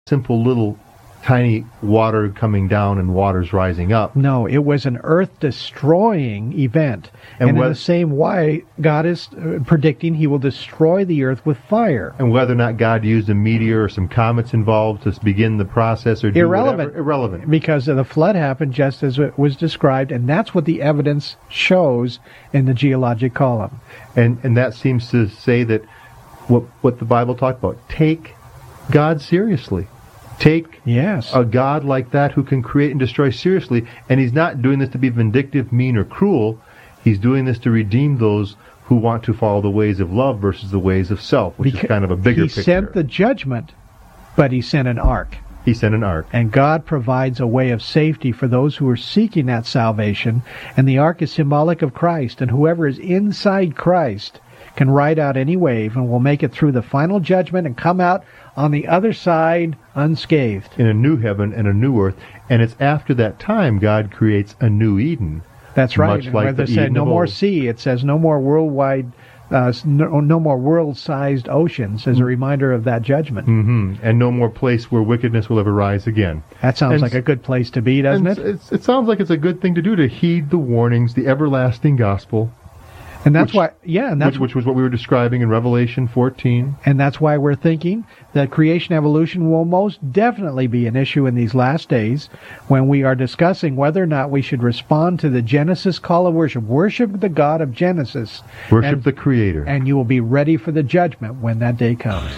simple little tiny water coming down and waters rising up. No, it was an earth-destroying event. And in the same way, God is predicting he will destroy the earth with fire. And whether or not God used a meteor or some comets involved to begin the process or do whatever, irrelevant. Because the flood happened just as it was described, and that's what the evidence shows in the geologic column. And that seems to say that what the Bible talked about, take God seriously. Take a God like that who can create and destroy seriously, and he's not doing this to be vindictive, mean, or cruel. He's doing this to redeem those who want to follow the ways of love versus the ways of self, which is kind of a bigger picture. He sent the judgment, but he sent an ark. He sent an ark. And God provides a way of safety for those who are seeking that salvation, and the ark is symbolic of Christ, and whoever is inside Christ can ride out any wave and will make it through the final judgment and come out on the other side unscathed. In a new heaven and a new earth. And it's after that time God creates a new Eden. That's right. Much like the Eden said no more sea, it says no more worldwide, no more world-sized oceans as a reminder of that judgment. Mm-hmm. And no more place where wickedness will ever rise again. That sounds like a good place to be, doesn't it? It sounds like it's a good thing to do, to heed the warnings, the everlasting gospel. And that's which was what we were describing in Revelation 14. And that's why we're thinking that creation evolution will most definitely be an issue in these last days when we are discussing whether or not we should respond to the Genesis call of worship. Worship the God of Genesis. Worship the Creator. And you will be ready for the judgment when that day comes.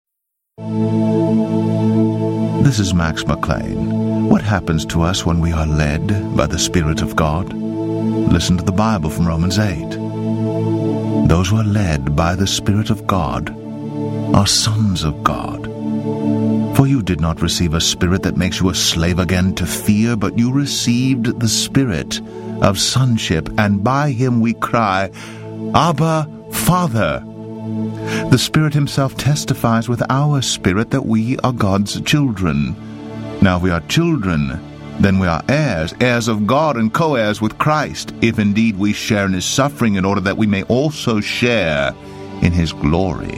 This is Max McLean. What happens to us when we are led by the Spirit of God? Listen to the Bible from Romans 8. Those who are led by the Spirit of God are sons of God. For you did not receive a spirit that makes you a slave again to fear, but you received the Spirit of sonship, and by him we cry, Abba, Father. The Spirit himself testifies with our spirit that we are God's children. Now if we are children, then we are heirs, heirs of God and co-heirs with Christ, if indeed we share in his suffering, in order that we may also share in his glory.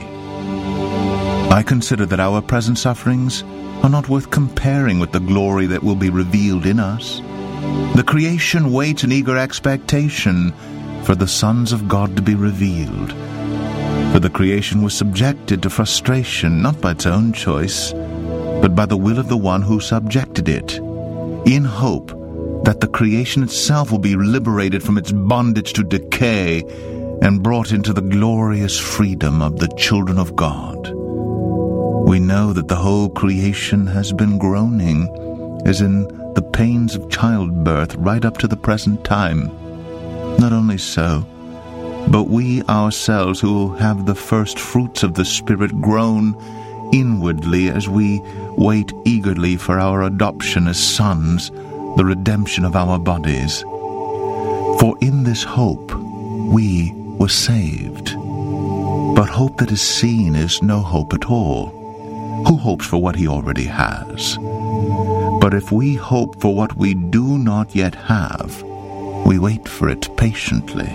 I consider that our present sufferings are not worth comparing with the glory that will be revealed in us. The creation waits in eager expectation for the sons of God to be revealed. For the creation was subjected to frustration, not by its own choice, but by the will of the one who subjected it, in hope that the creation itself will be liberated from its bondage to decay and brought into the glorious freedom of the children of God. We know that the whole creation has been groaning, as in the pains of childbirth, right up to the present time. Not only so, but we ourselves who have the first fruits of the Spirit groan inwardly as we wait eagerly for our adoption as sons, the redemption of our bodies. For in this hope we were saved. But hope that is seen is no hope at all. Who hopes for what he already has? But if we hope for what we do not yet have, we wait for it patiently.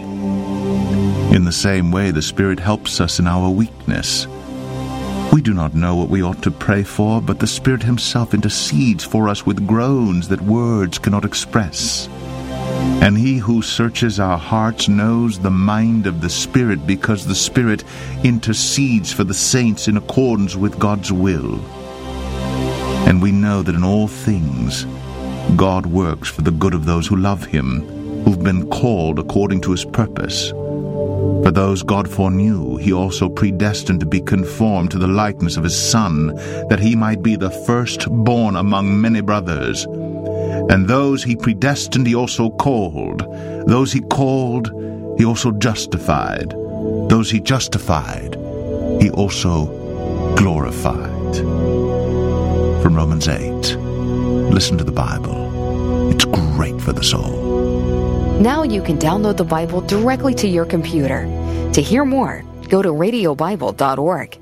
In the same way, the Spirit helps us in our weakness. We do not know what we ought to pray for, but the Spirit himself intercedes for us with groans that words cannot express. And he who searches our hearts knows the mind of the Spirit, because the Spirit intercedes for the saints in accordance with God's will. And we know that in all things God works for the good of those who love him, who've been called according to his purpose. For those God foreknew, he also predestined to be conformed to the likeness of his Son, that he might be the firstborn among many brothers. And those he predestined, he also called. Those he called, he also justified. Those he justified, he also glorified. From Romans 8. Listen to the Bible. It's great for the soul. Now you can download the Bible directly to your computer. To hear more, go to radiobible.org.